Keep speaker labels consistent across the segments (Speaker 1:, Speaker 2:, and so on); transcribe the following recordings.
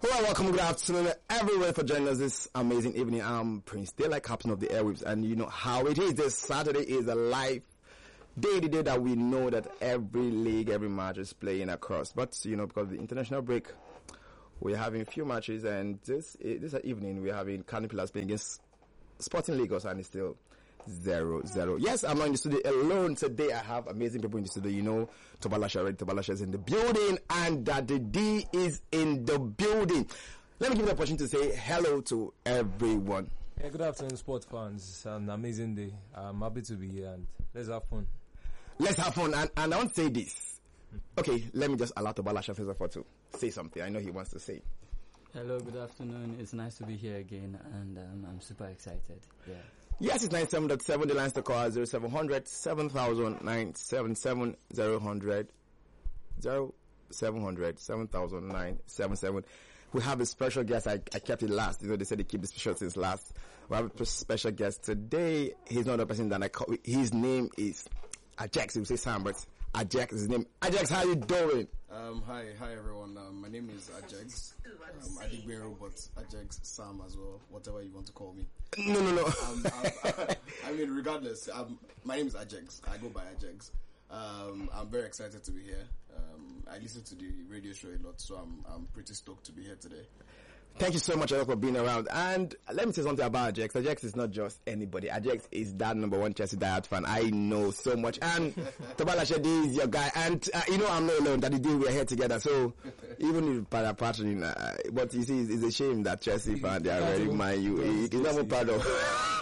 Speaker 1: Hello, welcome, good afternoon, everyone, for joining us this amazing evening. I'm Prince Daylight, captain of the airwaves, and you know how it is. This Saturday is a live day, the day that we know that every league, every match is playing across. But, you know, because of the international break, we're having a few matches, and this evening we're having Canipilas playing against Sporting Lagos, and it's still 0-0. Yes, I'm not in the studio alone today. I have amazing people in the studio. You know, Tobalasha is in the building, and Daddy D is in the building. Let me give you the opportunity to say hello to everyone.
Speaker 2: Yeah, good afternoon, sport fans. It's an amazing day. I'm happy to be here, and let's have fun.
Speaker 1: Let's have fun, and I want to say this. Okay, let me just allow Tobalasha first of all to say something. I know he wants to say.
Speaker 3: Hello, good afternoon. It's nice to be here again, and I'm super excited. Yeah.
Speaker 1: Yes, it's 97.7. The lines to call 0700 700977 0700 700977. We have a special guest. I kept it last. You know, they said they keep the special things last. We have a special guest today. He's not a person that I call. His name is Ajax. We say Sam, but Ajax is his name. Ajax, how you doing?
Speaker 4: Hi everyone. My name is Ajax. Adigbero, but Ajax, Sam as well, whatever you want to call me.
Speaker 1: No.
Speaker 4: I mean, regardless, my name is Ajax. I go by Ajax. I'm very excited to be here. I listen to the radio show a lot, so I'm pretty stoked to be here today.
Speaker 1: Thank you so much for being around. And let me say something about Ajax. Ajax is not just anybody. Ajax is that number one Chelsea diehard fan. I know so much. And Tobalasha D is your guy. And you know I'm not alone. That the day we're here together. So even if partnering, but you see, it's a shame that Chelsea fan they are very mind you. He's not even proud of.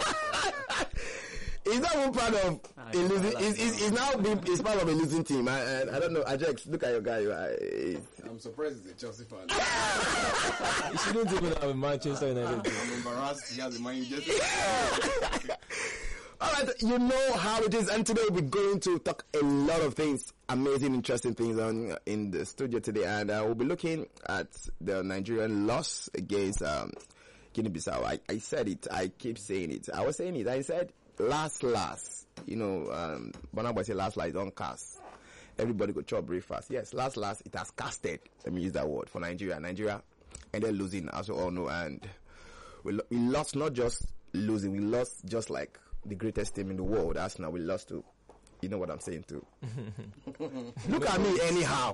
Speaker 1: He's not even proud of a losing. He's now he's part of a losing team. I don't know. Ajax, look at your guy.
Speaker 4: I'm surprised he's a Chelsea fan.
Speaker 2: You shouldn't even have a Manchester United.
Speaker 4: I'm embarrassed he has a Man United.
Speaker 1: All right, you know how it is, and today we're going to talk a lot of things, amazing, interesting things in the studio today, and we'll be looking at the Nigerian loss against Guinea-Bissau. I said it. I keep saying it. I was saying it. I said last. You know, Bonaboy say last, don't cast. Everybody go chop breakfast. Yes, last, it has casted. Let me use that word for Nigeria. Nigeria ended losing, as we all know, and we lost not just losing, we lost just like the greatest team in the world. Arsenal, we lost to. You know what I'm saying too. Look at me anyhow.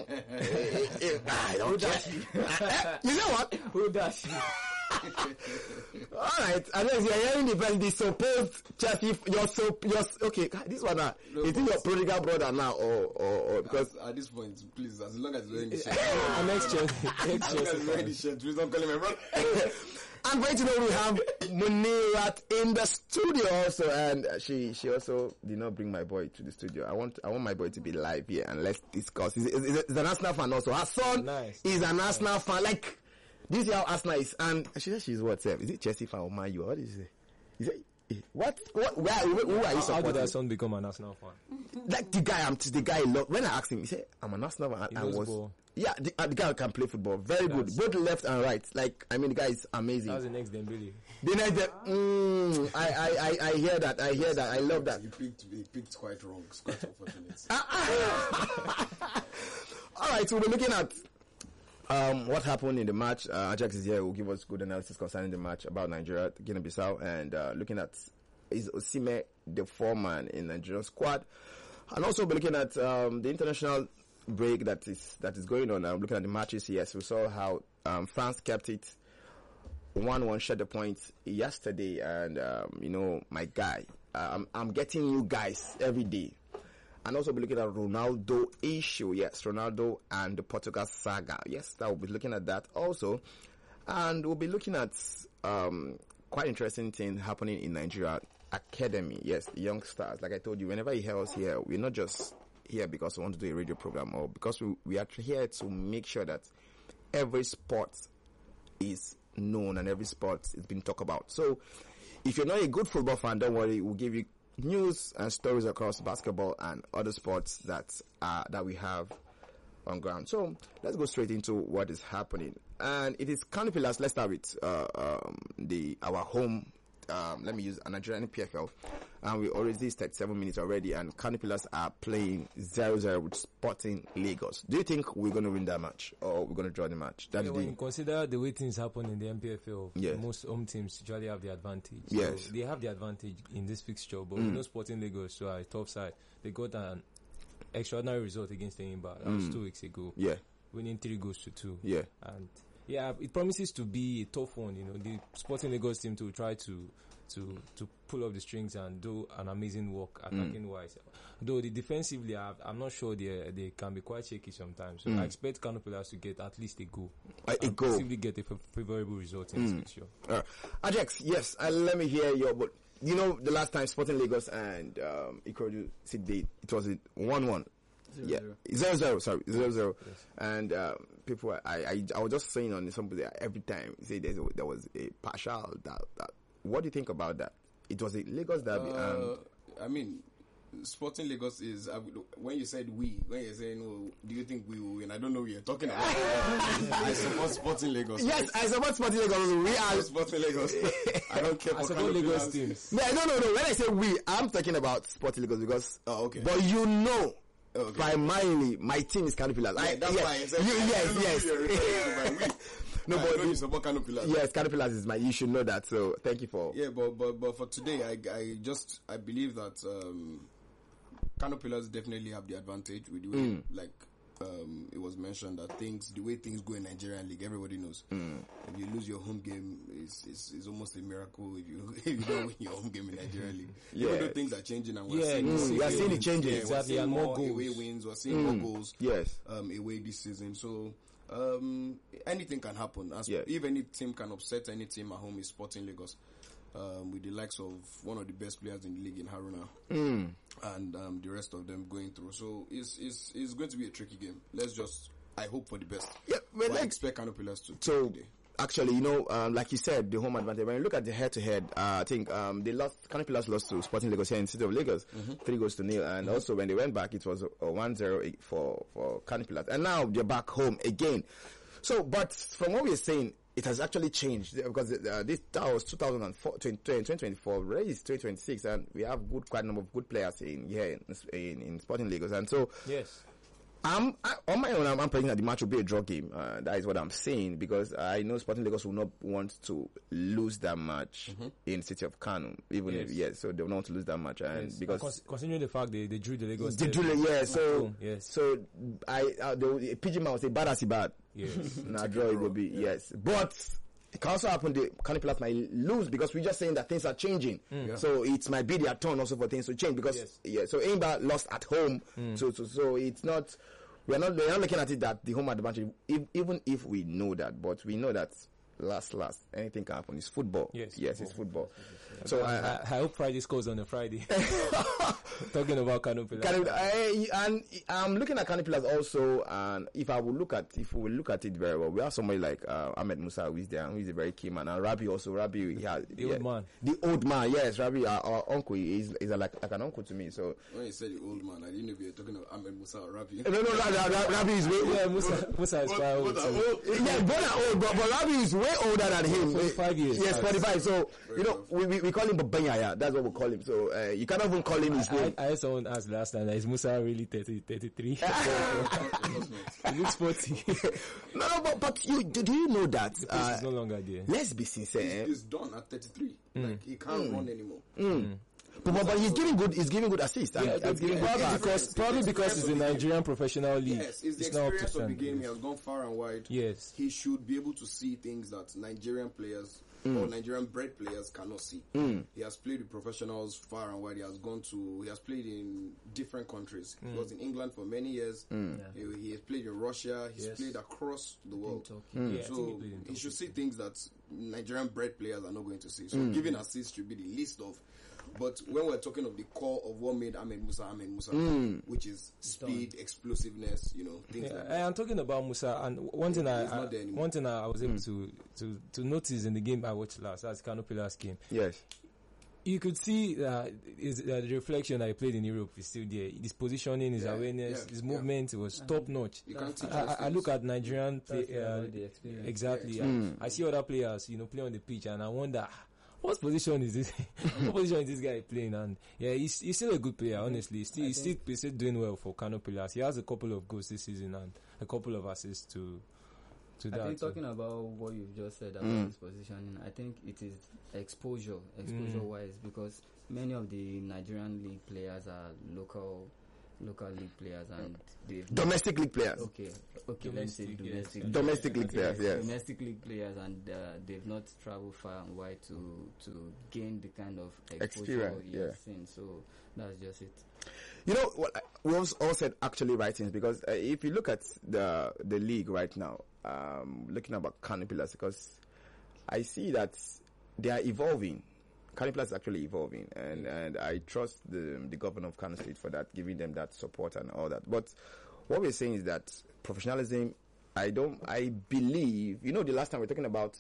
Speaker 1: I don't care. You know what?
Speaker 3: Who does?
Speaker 1: Alright, unless you're hearing the supposed Chelsea, okay, this one now, is it your prodigal brother now, or because
Speaker 4: at this point, please, as long as you're wearing the shirt.
Speaker 2: Next
Speaker 4: As long as you're wearing the shirt, please don't call him my brother.
Speaker 1: And right now we have Munirat in the studio also, and she also did not bring my boy to the studio. I want my boy to be live here, and let's discuss. He's an Arsenal fan also. Her son is an Arsenal fan, like, this is how Arsenal is, and she said she's what? Is it Chelsea fan or Man U? What is it? Is it what? Who are you supporting?
Speaker 2: How did that son become an Arsenal fan?
Speaker 1: Like the guy, when I asked him, he said, "I'm an Arsenal fan." Yeah, the guy can play football, very good, both left and right. Like, I mean, the guy is amazing.
Speaker 2: That's the next Dembele.
Speaker 1: I hear that. I love that.
Speaker 4: He picked quite wrong. It's quite unfortunate.
Speaker 1: All right, so we're looking at what happened in the match. Ajax is here. Will give us good analysis concerning the match about Nigeria, Guinea-Bissau, and looking at is Osimhen the foreman in Nigerian squad, and also be looking at the international break that is going on. Looking at the matches. Yes, we saw how France kept it 1-1, shut the points yesterday, and you know, my guy, I'm getting you guys every day. And also be looking at Ronaldo issue. Yes, Ronaldo and the Portugal saga. Yes, that we'll be looking at that also. And we'll be looking at quite interesting thing happening in Nigeria Academy. Yes, the young stars. Like I told you, whenever you hear us here, we're not just here because we want to do a radio program, or because we are here to make sure that every sport is known and every sport is being talked about. So if you're not a good football fan, don't worry, we'll give you news and stories across basketball and other sports that we have on ground. So let's go straight into what is happening. And it is Canipilas. Let's start with our home. Let me use a Nigerian PFL. and we already 37 minutes already, and Kano Pillars are playing 0-0 with Sporting Lagos. Do you think we're going to win that match, or we're going to draw the match? That's
Speaker 2: When you consider the way things happen in the MPFL,
Speaker 1: Yes.
Speaker 2: most home teams usually have the advantage.
Speaker 1: Yes.
Speaker 2: So they have the advantage in this fixture, but we know Sporting Lagos, so a tough side. They got an extraordinary result against Enyimba. That was 2 weeks ago.
Speaker 1: Yeah.
Speaker 2: Winning 3-2.
Speaker 1: Yeah.
Speaker 2: And yeah, it promises to be a tough one. You know, the Sporting Lagos team to try to pull up the strings and do an amazing work attacking wise. Though defensively, I'm not sure they can be quite shaky sometimes. So I expect Kano Pillars to get at least a goal.
Speaker 1: A
Speaker 2: and
Speaker 1: goal.
Speaker 2: possibly get a favorable result in this fixture.
Speaker 1: Ajax, yes, let me hear your. But you know, the last time Sporting Lagos and Ikorodu City, it was a 1-1.
Speaker 3: 0-0.
Speaker 1: Yeah, 0-0. Sorry, 0-0. Yes. And people, I was just saying on somebody every time say there was a partial that. What do you think about that? It was a Lagos derby, and
Speaker 4: I mean, Sporting Lagos is when you're saying, oh, do you think we will win? I don't know what you're talking about. I support Sporting Lagos.
Speaker 1: Yes,
Speaker 4: right?
Speaker 1: I support Sporting Lagos. We are
Speaker 4: Sporting Lagos. I don't care
Speaker 2: I
Speaker 4: for
Speaker 2: support Lagos teams.
Speaker 1: No, no. When I say we, I'm talking about Sporting Lagos because.
Speaker 4: Oh, okay.
Speaker 1: But you know.
Speaker 4: Okay.
Speaker 1: Primarily, my team is Kano Pillars.
Speaker 4: Yeah, that's why I said yes. No, but you support Kano Pillars.
Speaker 1: Yes, Kano Pillars is you should know that. So thank you for.
Speaker 4: Yeah, but for today, I believe that Kano Pillars definitely have the advantage with the way it was mentioned that the way things go in Nigerian league, everybody knows. If you lose your home game, it's almost a miracle if you don't win your home game in Nigerian league. Even though things are changing and we're seeing it changing.
Speaker 1: Yeah,
Speaker 2: exactly,
Speaker 4: we're seeing
Speaker 2: and more goals.
Speaker 4: away wins. We're seeing more goals.
Speaker 1: Yes.
Speaker 4: Away this season. So anything can happen. If any team can upset any team at home, is Sporting Lagos. With the likes of one of the best players in the league in Haruna and the rest of them going through. So it's going to be a tricky game. I hope for the best.
Speaker 1: Yeah,
Speaker 4: but I expect Kano Pillars to today.
Speaker 1: Actually, like you said, the home advantage. When you look at the head-to-head, I think Kano Pillars lost to Sporting Lagos here in the city of Lagos, 3-0, and also when they went back, it was a 1-0 for Kano Pillars, and now they're back home again. So, but from what we're saying, it has actually changed because that was 2024, already it's 2026, and we have quite a number of good players in Sporting Lagos, and so
Speaker 2: yes.
Speaker 1: On my own, I'm predicting that the match will be a draw game. That is what I'm saying because I know Sporting Lagos will not want to lose that match in the city of Kano, so they will not want to lose that match, and because
Speaker 2: considering the fact they drew the Lagos,
Speaker 1: so the PG man will say bad as he bad.
Speaker 2: Yes,
Speaker 1: now draw it will be yes, but it can also happen the Kano Pillars might lose because we're just saying that things are changing. So it might be their turn also for things to change because so Enyimba lost at home, so it's not we're not looking at it that the home advantage even if we know that, but we know that last anything can happen. It's football. Yes, it's football. So
Speaker 2: I hope Friday scores on a Friday. Talking about Kano Pillars.
Speaker 1: And I'm looking at Kano Pillars also, and if we look at it very well, we have somebody like Ahmed Musa who is there, who is a very key man, and Rabi, the old man, yes, Rabi, our uncle, is like an uncle to me. So
Speaker 4: when you said the old man, I didn't know if you were talking about Ahmed Musa or Rabi.
Speaker 1: No, Rabi is way
Speaker 2: Musa is quite old.
Speaker 1: Yeah, both are old, but Rabi is way older than him.
Speaker 2: 45 years.
Speaker 1: Yes, 45. So we call him Babanyaya. That's what we call him. So you cannot even call him his name.
Speaker 2: I heard someone asked last time, is Musa really 33? He looks 40.
Speaker 1: No, but do you know that
Speaker 2: he's no longer there?
Speaker 1: Let's be sincere.
Speaker 4: He's done at 33. Like he can't run anymore.
Speaker 1: But he's giving good assists.
Speaker 2: Probably because it's a Nigerian professional league.
Speaker 4: Yes, it's the experience of the game. He has gone far and wide.
Speaker 2: Yes,
Speaker 4: he should be able to see things that Nigerian players or Nigerian bred players cannot see. He has played with professionals far and wide. He has played in different countries. He was in England for many years. He has played in Russia. He's played across the world. So he should see things that Nigerian bred players are not going to see. So giving assists should be the least of. But when we're talking of the core of what made Ahmed Musa, which is speed, explosiveness, things like that.
Speaker 2: I'm talking about Musa, and one thing I was able to notice in the game I watched last, that's Kano Pillars game.
Speaker 1: Yes.
Speaker 2: You could see the reflection I played in Europe is still there. His positioning, his awareness, his movement was top notch. I look at Nigerian play, exactly. I see other players, play on the pitch, and I wonder what position is this? What position is this guy playing? And yeah, he's still a good player. Honestly, he's still doing well for Kano Pillars. He has a couple of goals this season and a couple of assists to that.
Speaker 3: I think talking about what you've just said about his positioning, I think it is exposure wise, because many of the Nigerian league players are local league players and
Speaker 1: domestic league players.
Speaker 3: Okay, let's say
Speaker 1: Domestic league players, yes.
Speaker 3: Domestic league players, and they've not traveled far and wide to gain the kind of exposure
Speaker 1: Experience, yeah.
Speaker 3: seen. So that's just it.
Speaker 1: You know what? We all said actually right things, because if you look at the league right now, looking about Kano Pillars, because I see that they are evolving. Kano Pillars is actually evolving, and I trust the governor of Kano State for that, giving them that support and all that. But what we're saying is that professionalism, I believe, you know, the last time we were talking about,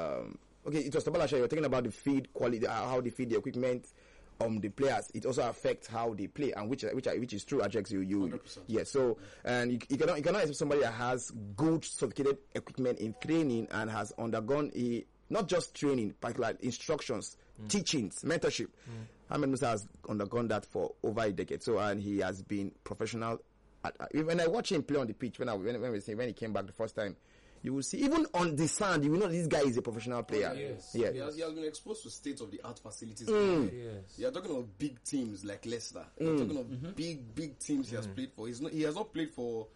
Speaker 1: okay, it was Tabalasha, you were talking about the feed quality, how they feed the equipment, the players. It also affects how they play, and which is true. Ajax, you
Speaker 4: 100%.
Speaker 1: yeah. So, and you cannot expect somebody that has good sophisticated equipment in training and has undergone not just training, but like instructions, teachings, mentorship. Ahmed Musa has undergone that for over a decade. So, and he has been professional. When I watch him play on the pitch, when he came back the first time, you will see, even on the sand, you will know this guy is a professional player.
Speaker 2: Yes.
Speaker 1: Yeah.
Speaker 4: He has been exposed to state-of-the-art facilities.
Speaker 2: Yes.
Speaker 4: You're talking of big teams like Leicester. You're talking of big teams he has played for. He has not played for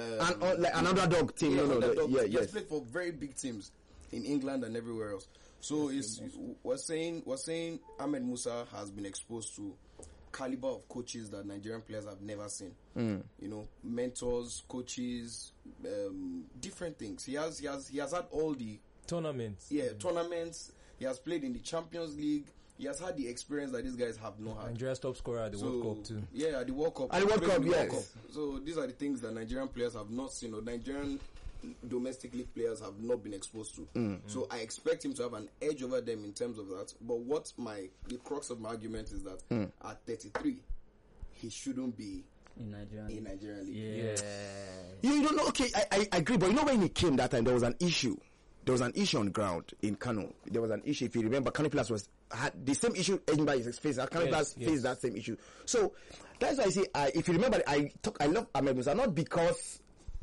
Speaker 1: Like an underdog team.
Speaker 4: He has played for very big teams in England and everywhere else. So we're saying Ahmed Musa has been exposed to caliber of coaches that Nigerian players have never seen. You know, mentors, coaches, different things. He has had all the
Speaker 2: Tournaments.
Speaker 4: tournaments. He has played in the Champions League. He has had the experience that these guys have not had.
Speaker 2: Nigeria's top scorer at the World Cup too.
Speaker 4: Yeah, at the World Cup.
Speaker 1: At the World Cup,
Speaker 4: World
Speaker 1: yes.
Speaker 4: Cup. So these are the things that Nigerian players have not seen, or Nigerian domestic league players have not been exposed to. So I expect him to have an edge over them in terms of that. But the crux of my argument is that at 33, he shouldn't be
Speaker 3: In Nigerian league.
Speaker 2: Yes.
Speaker 1: You don't know. Okay, I agree, but you know, when he came that time, there was an issue. There was an issue on ground in Kano. There was an issue. If you remember, Kano Pillars had the same issue Edinburgh is facing. Kano Pillars faced that same issue. So that's why I say, if you remember, I love Ahmed Musa, not because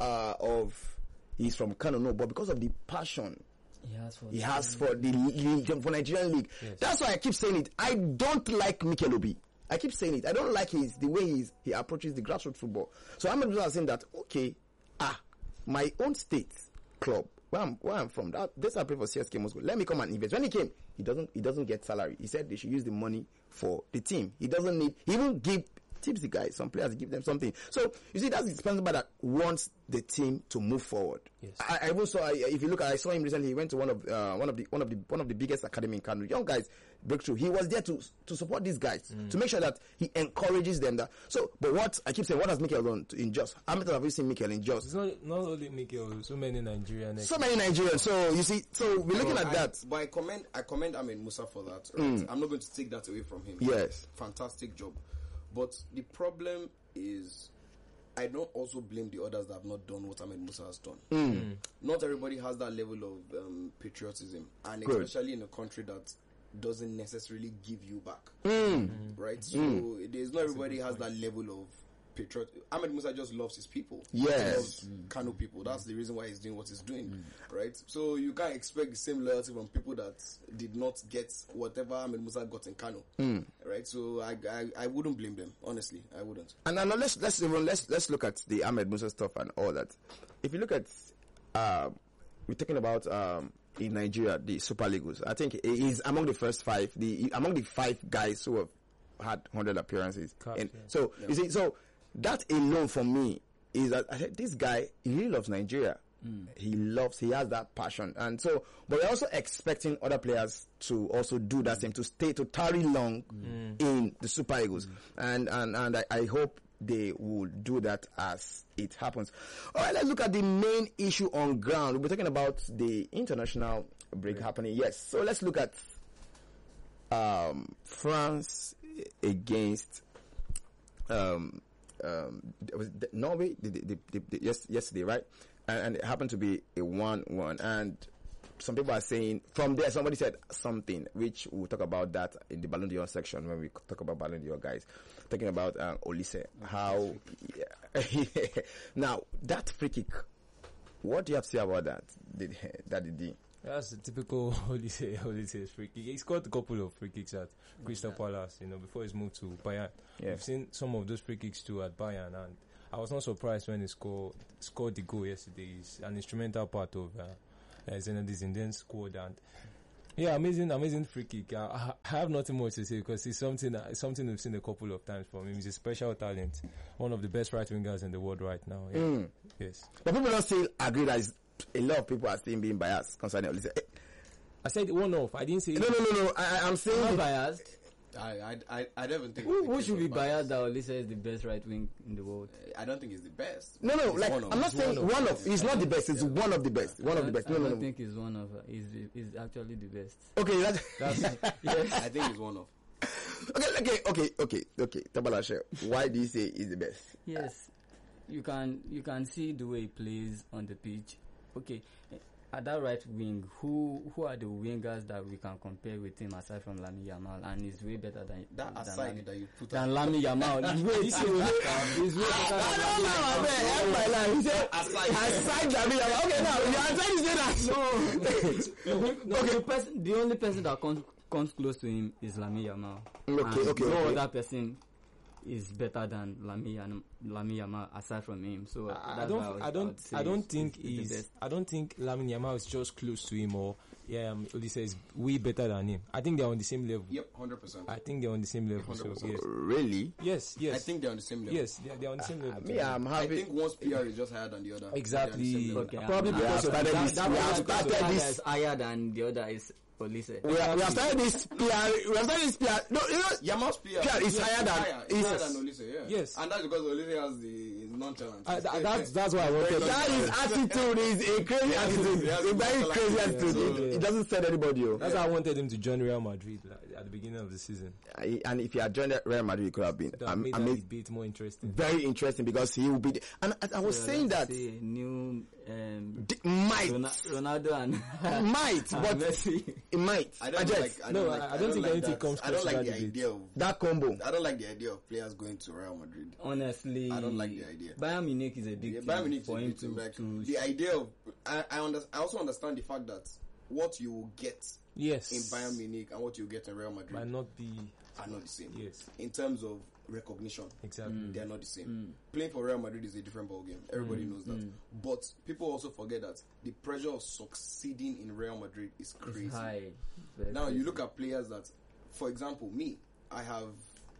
Speaker 1: of he's from Kano, no, but because of the passion he has for the league, for Nigerian league.
Speaker 2: Yes.
Speaker 1: That's why I keep saying it. I don't like Mikel Obi. I keep saying it. I don't like the way he approaches the grassroots football. So Ahmed Musa is saying that, okay, my own state club, where I'm from, this I play for CSK Moscow. Let me come and invest. When he came, he doesn't get salary. He said they should use the money for the team. He even give tips the guys, some players, give them something. So you see, that's the Spencer that wants the team to move forward.
Speaker 2: Yes.
Speaker 1: I even saw, if you look, I saw him recently. He went to one of the biggest academy in Kano. Young guys breakthrough. He was there to support these guys, to make sure that he encourages them. But what I keep saying, what has Mikel done in Jos? How many times have you seen Mikel in Jos?
Speaker 2: It's not only Mikel, so many Nigerians.
Speaker 1: So you see, so we're looking at that.
Speaker 4: But I commend Ahmed Musa for that. Right? I'm not going to take that away from him.
Speaker 1: Yes.
Speaker 4: Fantastic job. But the is I don't also blame the others that have not done what Ahmed Musa has done. Not everybody has that level of patriotism, and especially in a country that doesn't necessarily give you back. Right? So there's not everybody has that level of patriot. Ahmed Musa just loves his people.
Speaker 1: Yes.
Speaker 4: He loves Kano people. That's the reason why he's doing what he's doing. Right? So you can't expect the same loyalty from people that did not get whatever Ahmed Musa got in Kano. Right? So I wouldn't blame them. Honestly, I wouldn't.
Speaker 1: And now let's look at the Ahmed Musa stuff and all that. If you look at we're talking about in Nigeria, the Super Eagles. I think he's among the first five, among the 5 guys who have had 100 appearances. So you see, so that alone for me is that I said, this guy, he really loves Nigeria. He has that passion, and so, but we're also expecting other players to also do that same, to tarry long in the Super Eagles, and I hope they will do that as it happens. All right, let's look at the main issue on ground. We're talking about the international break happening. Yes, so let's look at France against was Norway yesterday, right? And it happened to be a 1-1. And some people are saying from there. Somebody said something which we'll talk about that in the Ballon d'Or section when we talk about Ballon d'Or, guys. Talking about Olise, how now that free kick. What do you have to say about that? That he did?
Speaker 2: That's a typical Olise's free kick. He scored a couple of free kicks at Crystal Palace, before his move to Bayern.
Speaker 1: Yeah.
Speaker 2: We've seen some of those free kicks too at Bayern, and I was not surprised when he scored the goal yesterday. He's an instrumental part of Zinedine Zidane's squad, and yeah, amazing free kick. I have nothing more to say because it's something we've seen a couple of times from him. He's a special talent, one of the best right wingers in the world right now. Yeah. Yes,
Speaker 1: but people don't still agree that a lot of people are still being biased concerning Olise.
Speaker 2: I said one off. I didn't say
Speaker 1: no. I'm saying
Speaker 3: Not biased.
Speaker 4: I don't think
Speaker 3: Who should be biased that Olise is the best right wing in the world?
Speaker 4: I don't think he's the best.
Speaker 1: No,
Speaker 4: He's
Speaker 1: like
Speaker 4: one of.
Speaker 1: I'm not saying one of. He's not the best. It's one of the best. One of the best.
Speaker 3: I
Speaker 1: No.
Speaker 3: don't think he's one of. He's actually the best.
Speaker 1: Okay, that's
Speaker 3: Yes.
Speaker 4: I think he's one of.
Speaker 1: okay. Tabalashe, why do you say he's the best?
Speaker 3: Yes, you can see the way he plays on the pitch. Okay, at that right wing, who are the wingers that we can compare with him aside from Lamine Yamal? And he's way better than
Speaker 4: That
Speaker 3: than
Speaker 4: aside
Speaker 3: Lamine-
Speaker 4: that you put
Speaker 3: than Lamine Yamal. He's way better than Lamine Yamal.
Speaker 1: Aside Lamine Yamal. Okay, now you are trying to say that.
Speaker 3: No, the only person that comes close to him is Lamine Yamal.
Speaker 1: Okay.
Speaker 3: No other person is better than Lamine Yamal aside from him. So
Speaker 2: I don't think Lamine Yamal is just close to him, or Olise is way better than him. I think they're on the same level.
Speaker 4: Yep, 100%.
Speaker 2: I think they're on the same level. So,
Speaker 4: 100%.
Speaker 2: yes.
Speaker 1: Really?
Speaker 2: Yes.
Speaker 4: I think they're on the same level.
Speaker 2: Yes, they're on the same level.
Speaker 1: Me, I'm
Speaker 4: I
Speaker 1: happy.
Speaker 4: think one's PR is just higher than the other.
Speaker 2: Exactly.
Speaker 4: They're on the same level.
Speaker 3: Okay,
Speaker 2: Probably
Speaker 3: and
Speaker 2: because of
Speaker 1: started
Speaker 2: that.
Speaker 1: this-
Speaker 2: That
Speaker 1: we
Speaker 2: was
Speaker 1: have
Speaker 2: because of
Speaker 1: started
Speaker 3: one
Speaker 1: this-
Speaker 3: is higher than the other is Olise.
Speaker 1: We have started this PR. We have started this PR. No,
Speaker 4: Yamal's PR
Speaker 1: PR is higher than
Speaker 4: It's higher than Olise, yeah.
Speaker 2: Yes.
Speaker 4: And that's because Olise has the nonchalant.
Speaker 2: That's why I wanted.
Speaker 1: that his attitude is a crazy attitude.
Speaker 4: Yeah,
Speaker 1: A very crazy attitude.
Speaker 4: so-
Speaker 1: It doesn't send anybody.
Speaker 2: That's why I wanted him to join Real Madrid at the beginning of the season.
Speaker 1: And if he had joined Real Madrid, it could have been
Speaker 2: That made that debate more interesting.
Speaker 1: very interesting because he will be. And I was saying that
Speaker 3: See, new
Speaker 1: might,
Speaker 3: Ronaldo and
Speaker 1: might, but
Speaker 3: Messi.
Speaker 1: it might.
Speaker 4: I don't
Speaker 1: Ajay,
Speaker 4: like.
Speaker 2: I don't think anything
Speaker 4: that.
Speaker 2: comes
Speaker 4: I don't
Speaker 2: close to
Speaker 4: like
Speaker 2: that
Speaker 4: the
Speaker 2: debate.
Speaker 4: idea of.
Speaker 1: that combo.
Speaker 4: I don't like the idea of players going to Real Madrid.
Speaker 3: Honestly,
Speaker 4: I don't like the idea.
Speaker 3: Bayern Munich is a big
Speaker 4: Yeah,
Speaker 3: team
Speaker 4: Bayern Munich is
Speaker 3: for
Speaker 4: a
Speaker 3: him
Speaker 4: big team, like,
Speaker 3: to
Speaker 4: the idea of. I also understand the fact that what you will get
Speaker 2: Yes.
Speaker 4: in Bayern Munich and what you get in Real Madrid
Speaker 2: Might not be.
Speaker 4: are not the same.
Speaker 2: Yes.
Speaker 4: In terms of recognition,
Speaker 2: Exactly.
Speaker 4: they are not the same. Playing for Real Madrid is a different ballgame. Everybody knows that. But people also forget that the pressure of succeeding in Real Madrid is crazy.
Speaker 3: high. Very
Speaker 4: Now
Speaker 3: crazy.
Speaker 4: you look at players that, for example, me, I have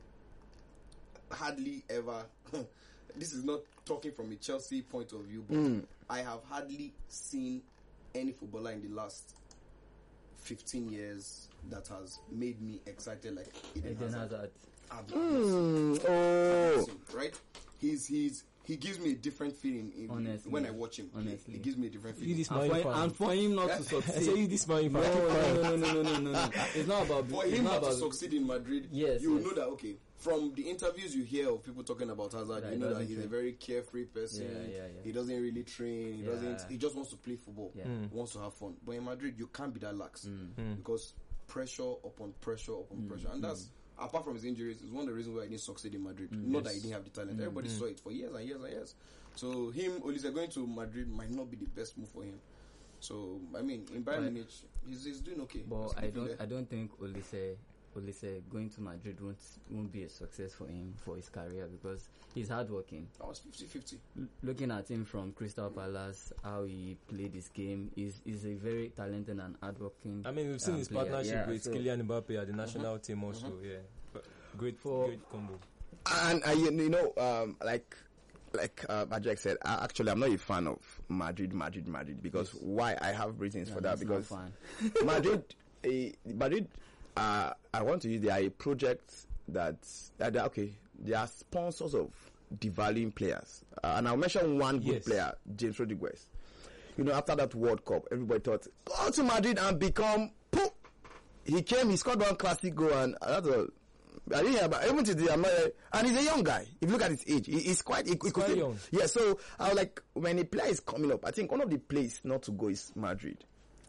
Speaker 4: hardly ever. This is not talking from a Chelsea point of view, but I have hardly seen any footballer in the last 15 years that has made me excited like Eden
Speaker 3: Eden
Speaker 4: Hazard.
Speaker 3: Hazard.
Speaker 4: I've not
Speaker 1: Oh,
Speaker 4: seen, right? He gives me a different feeling
Speaker 3: Honestly.
Speaker 4: when I watch him.
Speaker 3: Honestly.
Speaker 4: He gives me a different
Speaker 2: You
Speaker 4: feeling.
Speaker 2: this
Speaker 3: And
Speaker 2: man
Speaker 3: for,
Speaker 2: fan.
Speaker 3: and for him not to
Speaker 2: I say
Speaker 3: succeed.
Speaker 2: you this man
Speaker 3: No,
Speaker 2: fan.
Speaker 3: no. It's not about.
Speaker 4: For
Speaker 3: it's
Speaker 4: him
Speaker 3: not
Speaker 4: not to
Speaker 3: about.
Speaker 4: succeed in Madrid,
Speaker 3: Yes,
Speaker 4: you
Speaker 3: yes.
Speaker 4: know that, okay, from the interviews you hear of people talking about Hazard,
Speaker 3: That
Speaker 4: you
Speaker 3: he
Speaker 4: know that
Speaker 3: doesn't
Speaker 4: he's a
Speaker 3: train.
Speaker 4: very carefree person.
Speaker 3: Yeah.
Speaker 4: He doesn't really train.
Speaker 3: Yeah.
Speaker 4: He just wants to play football.
Speaker 3: Yeah.
Speaker 4: Wants to have fun. But in Madrid, you can't be that lax because pressure upon pressure upon pressure, and that's apart from his injuries, it's one of the reasons why he didn't succeed in Madrid. Not that he didn't have the talent. Everybody saw it for years and years and years. So him, Olise, going to Madrid might not be the best move for him. So I mean, in Bayern Munich, he's doing okay.
Speaker 3: But
Speaker 4: He's living there.
Speaker 3: I don't think Olise going to Madrid won't be a success for him for his career because he's hardworking.
Speaker 4: I was 50-50.
Speaker 3: Looking at him from Crystal Palace, how he played this game, is a very talented and hardworking.
Speaker 2: I mean, we've seen his
Speaker 3: player.
Speaker 2: partnership
Speaker 3: Yeah,
Speaker 2: with
Speaker 3: so-
Speaker 2: Kylian Mbappe at the national team also. Yeah, but great combo.
Speaker 1: and like Ajay said, actually, I'm not a fan of Madrid because why? I have reasons for that
Speaker 3: He's not
Speaker 1: because
Speaker 3: fan.
Speaker 1: Madrid, I want to use they are a project that they are, okay. They are sponsors of devaluing players, and I'll mention one good
Speaker 2: Yes.
Speaker 1: player, James Rodriguez. After that World Cup, everybody thought go to Madrid and become. Poof! He came, he scored one classic goal, and that's all. I didn't hear about even today. And he's a young guy. If you look at his age, he's quite.
Speaker 2: quite young.
Speaker 1: Yeah. So I was like, when a player is coming up, I think one of the places not to go is Madrid.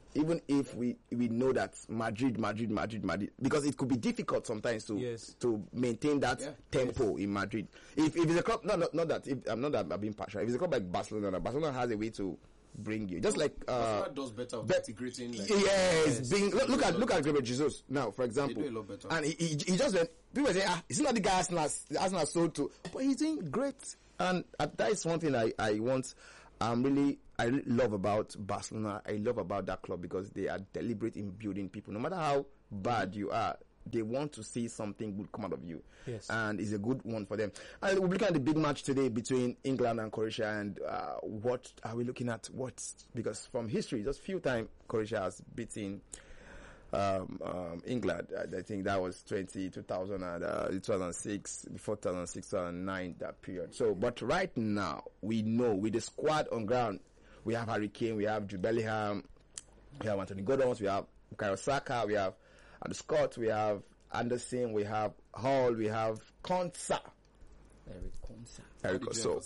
Speaker 1: even if we know that Madrid, because it could be difficult sometimes to maintain that tempo in Madrid. If it's a club, not that I'm being partial. If it's a club like Barcelona has a way to bring you, just like
Speaker 4: Barcelona does better with integrating. Like,
Speaker 1: look at Gabriel Jesus now, for example,
Speaker 4: they do a lot better.
Speaker 1: and he just went. People say, is not the guy Arsenal sold to, but he's doing great, and that is one thing I want. I really love about Barcelona. I love about that club because they are deliberate in building people. No matter how bad you are, they want to see something good come out of you.
Speaker 2: Yes.
Speaker 1: And it's a good one for them. And we're looking at the big match today between England and Croatia. And what are we looking at? Because from history, just few times Croatia has beaten England. I think that was 2006, before 2006, 2009, that period. So, but right now, we know with the squad on ground, we have Harry Kane, we have Jude Bellingham, we have Anthony Gordon, we have Bukayo Saka, we have Andrew Scott, we have Anderson, we have Hall, we have Konsa. Eric Konsa.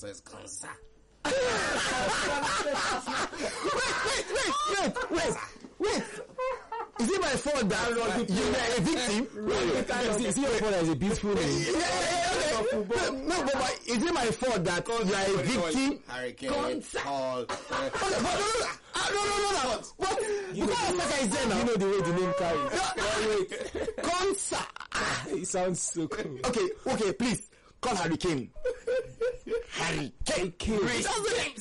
Speaker 1: Wait. Is it my fault that you are a victim?
Speaker 2: Is it your fault as a beautiful name?
Speaker 1: No, but is it my fault that you are a victim?
Speaker 4: Hurricane, Hall.
Speaker 1: No. What? You know the way the name carries. Konsa.
Speaker 2: It sounds so cool.
Speaker 1: Okay, please call Hurricane. Hurricane. That's the name.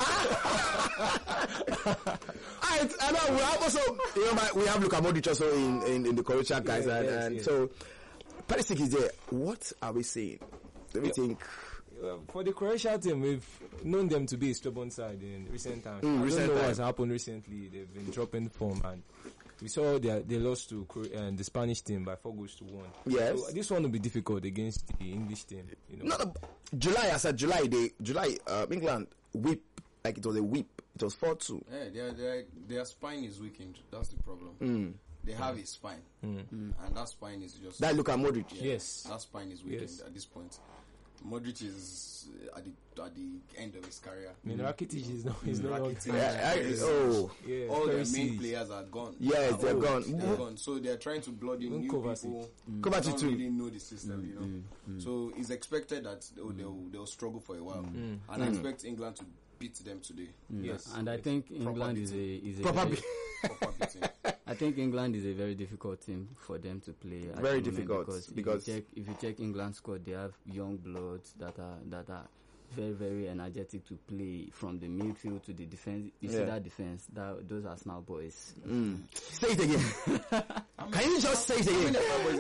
Speaker 1: I know we have also, we have Luka Modric also in the Croatia guys, and so Perisic is there. What are we saying? Do we think?
Speaker 2: For the Croatia team, we've known them to be a stubborn side in recent times. I don't know what's happened recently. They've been dropping form, and we saw they lost to the Spanish team by 4-1.
Speaker 1: Yes.
Speaker 2: So this one will be difficult against the English team.
Speaker 1: July, England whip, like it was a whip. It was 4-2.
Speaker 4: Yeah, their spine is weakened. That's the problem. They have a spine, and that spine is just
Speaker 1: that. Look at Modric.
Speaker 2: Yes,
Speaker 4: that spine is weakened at this point. Modric is at the end of his career.
Speaker 2: I mean, Rakitic is not. He's not.
Speaker 4: All their main players are gone.
Speaker 1: Yes, they're gone.
Speaker 4: They're gone. So they're trying to blood in new people.
Speaker 1: Kovacic
Speaker 4: Don't really know the system, So it's expected that they'll struggle for a while, and I expect England to beat them today.
Speaker 3: Yes, and I think England is a
Speaker 4: proper beating.
Speaker 3: I think England is a very difficult team for them to play.
Speaker 1: Very difficult because
Speaker 3: if you check England's squad, they have young bloods that are very, very energetic to play from the midfield to the defense. You see that defense, those Arsenal boys.
Speaker 1: Say it again. Can you just say it again?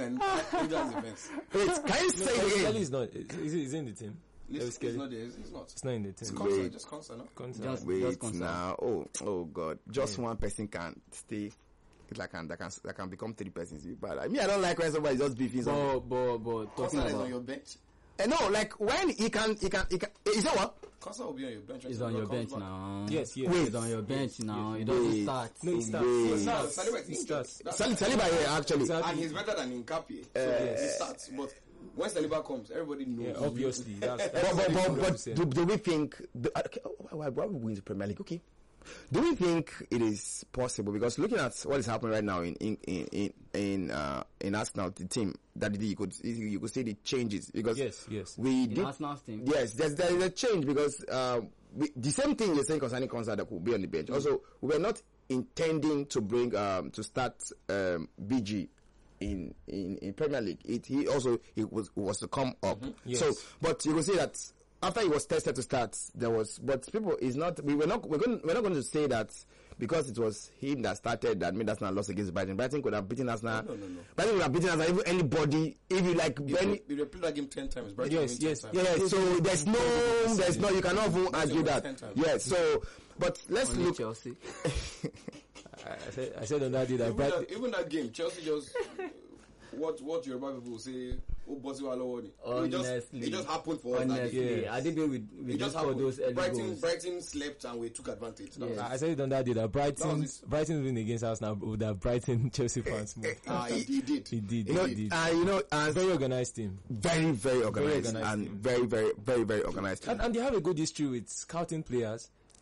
Speaker 1: Wait, can you say it again?
Speaker 2: Is in the team.
Speaker 4: It's not there. It's not.
Speaker 2: It's not in the team.
Speaker 4: Just Konsa, no?
Speaker 1: Wait now. Oh God! Just one person can stay. That can become 3 persons. But I don't like when somebody just beefing something.
Speaker 3: But talking
Speaker 4: Konsa
Speaker 3: about
Speaker 4: is on your bench.
Speaker 1: No, like when he can. Is that what?
Speaker 4: Konsa will be on your bench.
Speaker 3: He's on your bench now.
Speaker 2: Yes.
Speaker 3: Wait, he's on your bench now. He doesn't start.
Speaker 2: No, he starts.
Speaker 4: He starts.
Speaker 1: Saliba here actually,
Speaker 4: and he's better than Nkapie. He starts, but when Saliba comes, everybody knows.
Speaker 2: Yeah, obviously.
Speaker 1: But do we think? Why are we going to Premier League? Okay. Do we think it is possible? Because looking at what is happening right now in Arsenal, the team that you could see the changes because
Speaker 3: Arsenal's team.
Speaker 1: Yes, there is a change because the same thing you're saying concerning Konsa that could be on the bench. Also, we were not intending to bring to start BG in Premier League. He was to come up.
Speaker 2: Yes.
Speaker 1: So, but you will see that. After he was tested to start, but people is not. We're not going to say that because it was him that started that made Arsenal lost against Brighton. Brighton could have beaten Arsenal.
Speaker 4: No.
Speaker 1: Brighton could have beaten Arsenal. Even anybody, if you like.
Speaker 4: If they played that game 10 times, Brighton
Speaker 2: yes.
Speaker 4: 10 times.
Speaker 1: Yeah. So there's no. You cannot even argue that. Yes. So, but let's
Speaker 3: Only
Speaker 1: look.
Speaker 3: Chelsea.
Speaker 2: I said on that day that
Speaker 4: even that game, Chelsea just. What Yoruba people will say,
Speaker 3: Honestly,
Speaker 4: it just happened for us.
Speaker 3: Honestly, I did it with just for those early goals.
Speaker 4: Brighton slept and we took advantage.
Speaker 2: I said it on that day that Brighton win against Arsenal with that Brighton Chelsea fans move.
Speaker 4: He did.
Speaker 2: He did.
Speaker 1: Very
Speaker 2: organized team.
Speaker 1: Very, very organized and very, very, very, very organized.
Speaker 2: And they have a good history with scouting players.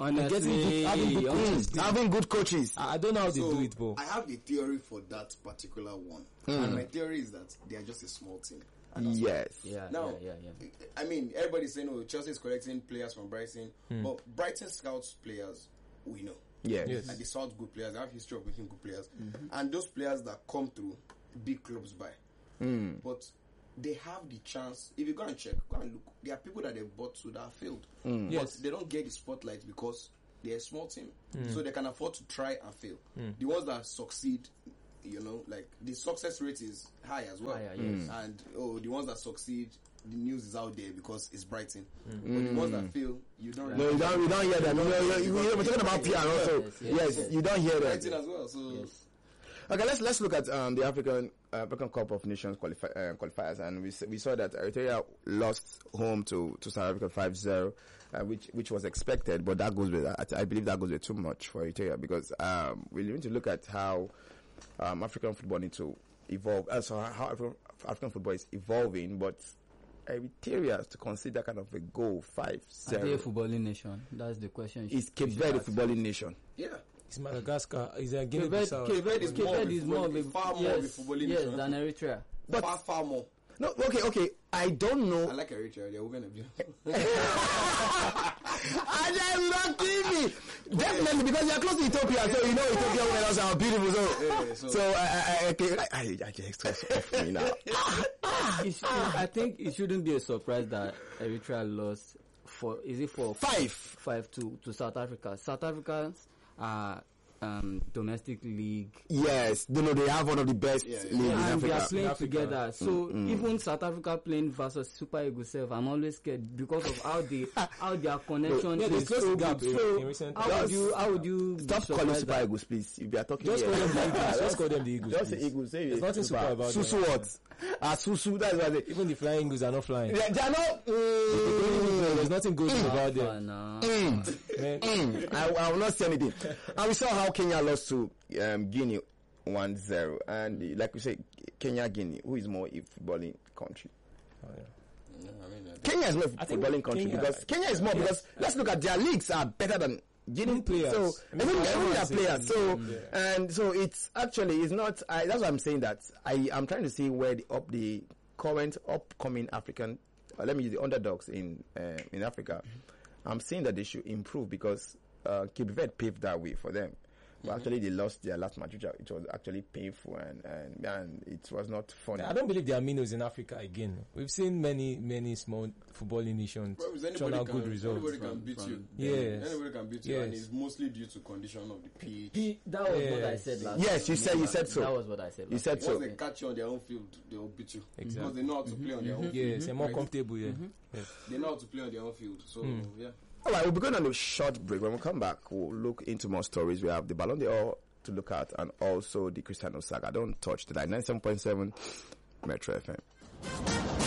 Speaker 3: Honestly,
Speaker 2: having good coaches.
Speaker 1: Having good coaches.
Speaker 2: I don't know how they
Speaker 4: So,
Speaker 2: do it, but
Speaker 4: I have a theory for that particular one. And my theory is that they are just a small team. And that's
Speaker 1: Yes.
Speaker 3: yeah,
Speaker 4: Now,
Speaker 3: yeah.
Speaker 4: I mean, everybody's saying, oh, Chelsea is collecting players from Brighton. But Brighton scouts players we know.
Speaker 1: Yes.
Speaker 2: Yes.
Speaker 4: And they scout good players. They have history of making good players. And those players that come through, big clubs buy. But they have the chance. If you go and check, go and look, there are people that they bought to that failed.
Speaker 2: Yes.
Speaker 4: But they don't get the spotlight because they're a small team. So they can afford to try and fail. The ones that succeed, you know, like the success rate is high as well.
Speaker 3: Higher, yes.
Speaker 4: And the ones that succeed, the news is out there because it's Brighton. But the ones that fail, you don't
Speaker 1: No, you don't hear that. We're talking about PR also. Yes, you don't hear that.
Speaker 4: Brighton as well. So
Speaker 1: Okay, let's look at the African Cup of Nations qualifiers, and we saw that Eritrea lost home to South Africa 5-0, which was expected, but that goes with I believe that goes with too much for Eritrea because we need to look at how African football needs to evolve. So how African football is evolving, but Eritrea has to consider kind of a goal 5-0.
Speaker 3: Are they a footballing nation? That's the question.
Speaker 1: Is Cape Verde a footballing nation?
Speaker 4: yeah.
Speaker 2: it's Madagascar. Is a Guinea
Speaker 3: Cape
Speaker 2: Bissau.
Speaker 3: Verde is more of a
Speaker 4: far more of a footballing
Speaker 3: yes,
Speaker 4: nation.
Speaker 3: than Eritrea.
Speaker 1: But
Speaker 4: far more.
Speaker 1: no, okay. I don't know.
Speaker 4: I like Eritrea. They're women of you.
Speaker 1: And then will not kill me. Definitely, because they are close to Ethiopia, so you know Ethiopia women also are beautiful. So I get express off me now.
Speaker 3: I think it shouldn't be a surprise that Eritrea lost five to South Africa. South Africans are domestic league.
Speaker 1: Yes, they have one of the best leagues in
Speaker 3: And they are
Speaker 1: Africa.
Speaker 3: playing together. So even South Africa playing versus Super Eagles, I'm always scared because of how their connection
Speaker 2: Yeah,
Speaker 3: is
Speaker 2: there's close
Speaker 3: so
Speaker 2: gap
Speaker 3: good.
Speaker 2: in
Speaker 3: So
Speaker 2: recent
Speaker 3: how would you be
Speaker 1: Stop calling
Speaker 3: surprised
Speaker 1: Super
Speaker 3: that-
Speaker 1: Eagles, please. If you are talking
Speaker 2: Just
Speaker 1: here.
Speaker 2: call them the Eagles. Just call them the Eagles.
Speaker 1: Just the
Speaker 2: please.
Speaker 1: Eagles. Say
Speaker 2: There's nothing super about them.
Speaker 1: Susu what? Susu, that's what they.
Speaker 2: Even the flying Eagles are not flying.
Speaker 1: They are not.
Speaker 2: There's nothing good about them.
Speaker 3: Nah.
Speaker 2: Man,
Speaker 1: I will not say anything. And we saw how Kenya lost to Guinea 1-0. And like we say, Kenya, Guinea, who is more a footballing country? Kenya is more a footballing country because Kenya is more because let's look at their leagues are better than Guinea
Speaker 2: players.
Speaker 1: So
Speaker 2: I mean,
Speaker 1: even their players. So
Speaker 2: yeah.
Speaker 1: and so it's not. That's why I'm saying that I'm trying to see where the current upcoming African, let me use the underdogs in Africa. I'm saying that they should improve because Cape Verde paved that way for them. But actually, they lost their last match, which it was actually painful and it was not funny.
Speaker 2: I don't believe there are minnows in Africa again. We've seen many small footballing nations turn out good results.
Speaker 4: Anybody can beat you.
Speaker 2: Yes.
Speaker 4: Anybody can beat you,
Speaker 2: Yes.
Speaker 4: and it's mostly due to condition of the pitch.
Speaker 3: That was what I
Speaker 2: Yes.
Speaker 3: said last
Speaker 1: Yes, you
Speaker 3: time.
Speaker 1: said so.
Speaker 3: That was what I said.
Speaker 1: You said so.
Speaker 4: Once they catch you on their own field, they will beat you.
Speaker 2: Exactly.
Speaker 4: Because they know how to play on their own field.
Speaker 2: Yes, they're more
Speaker 4: Right?
Speaker 2: comfortable. Yeah. Yes.
Speaker 4: They know how to play on their own field. So, yeah.
Speaker 1: All right, we'll be going on a short break. When we come back, we'll look into more stories. We have the Ballon d'Or to look at and also the Cristiano saga. Don't touch the 97.7 Metro FM.